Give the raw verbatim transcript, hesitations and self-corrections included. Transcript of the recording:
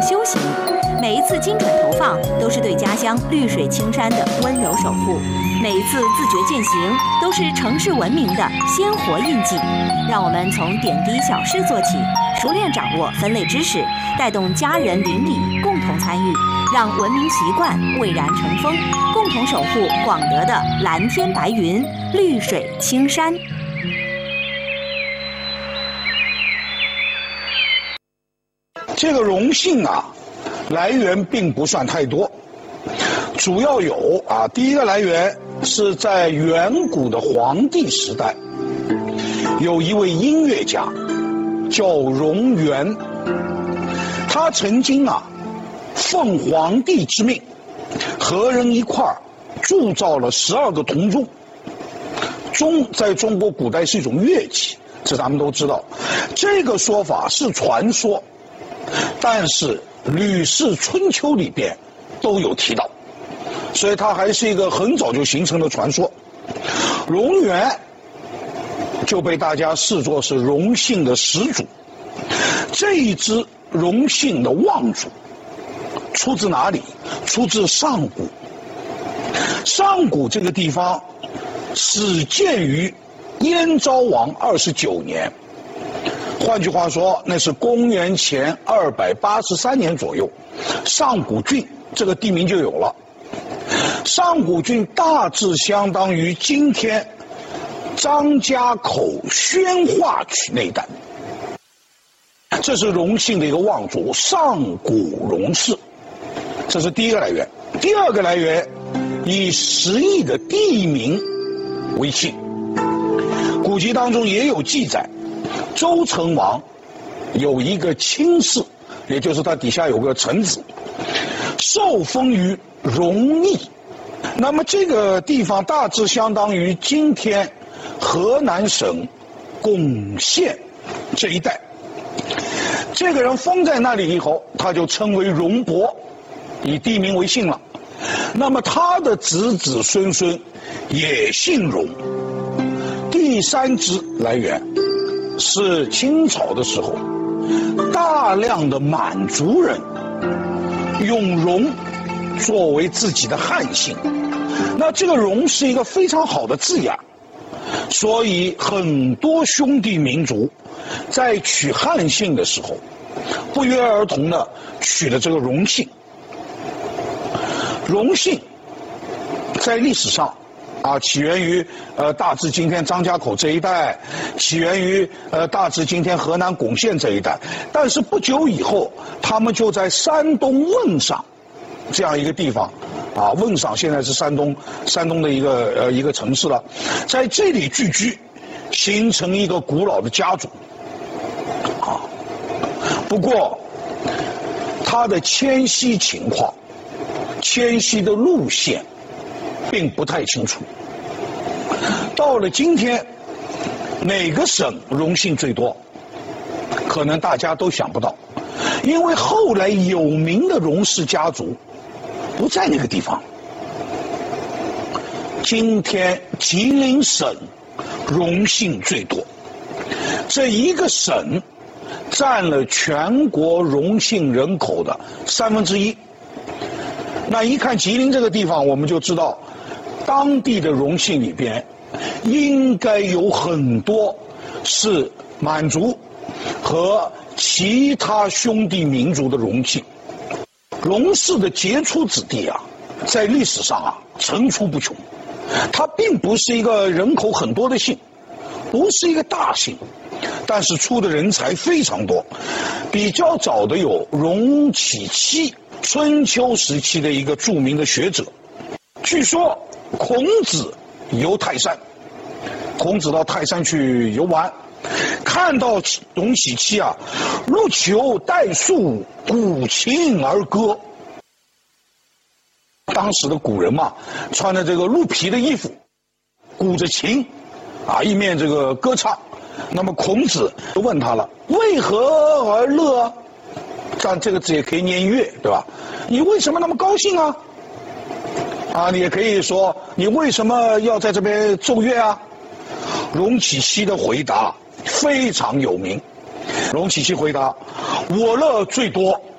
修行。每一次精准投放，都是对家乡绿水青山的温柔守护；每一次自觉践行，都是城市文明的鲜活印记。让我们从点滴小事做起，熟练掌握分类知识，带动家人邻里共同参与，让文明习惯蔚然成风，共同守护广德的蓝天白云、绿水青山。 这个荣姓啊，来源并不算太多，主要有啊，第一个来源是在远古的黄帝时代，有一位音乐家叫荣源，他曾经啊奉皇帝之命，和人一块儿铸造了十二个铜钟。钟在中国古代是一种乐器，这咱们都知道。这个说法是传说，但是《吕氏春秋》里边都有提到，所以它还是一个很早就形成的传说。荣源就被大家视作是荣姓的始祖。这一支荣姓的望族出自哪里？出自上古。上古这个地方始建于燕昭王二十九年，换句话说，那是公元前二百八十三年左右，上古郡这个地名就有了。上古郡大致相当于今天张家口宣化区那一带。这是荣姓的一个望族，上古荣氏，这是第一个来源。第二个来源以十邑的地名为姓，古籍当中也有记载，周成王有一个卿士，也就是他底下有个臣子，受封于荣邑。那么这个地方大致相当于今天河南省巩县这一带。这个人封在那里以后，他就称为荣伯，以地名为姓了。那么他的子子孙孙也姓荣。第三支来源是清朝的时候，大量的满族人用荣作为自己的汉姓。那这个荣是一个非常好的字眼，所以很多兄弟民族在取汉姓的时候，不约而同的取了这个荣姓。荣姓在历史上啊，起源于呃大致今天张家口这一带，起源于呃大致今天河南巩县这一带。但是不久以后，他们就在山东汶上这样一个地方，啊，汶上现在是山东山东的一个呃一个城市了，在这里聚居，形成一个古老的家族。啊，不过他的迁徙情况、迁徙的路线并不太清楚。到了今天，哪个省荣姓最多？可能大家都想不到，因为后来有名的荣氏家族不在那个地方。今天吉林省荣姓最多，这一个省占了全国荣姓人口的三分之一。那一看吉林这个地方，我们就知道当地的荣姓里边应该有很多是满族和其他兄弟民族的荣姓。荣氏的杰出子弟啊，在历史上啊层出不穷。它并不是一个人口很多的姓，不是一个大姓，但是出的人才非常多。比较早的有荣启期，春秋时期的一个著名的学者。据说孔子游泰山，孔子到泰山去游玩，看到荣启期啊，鹿虬带树，鼓琴而歌。当时的古人嘛，穿着这个鹿皮的衣服，鼓着琴，啊，一面这个歌唱。那么孔子就问他了：为何而乐？但这个字也可以念乐，对吧？你为什么那么高兴啊？啊，你也可以说你为什么要在这边奏乐啊？荣启期的回答非常有名。荣启期回答：我乐最多，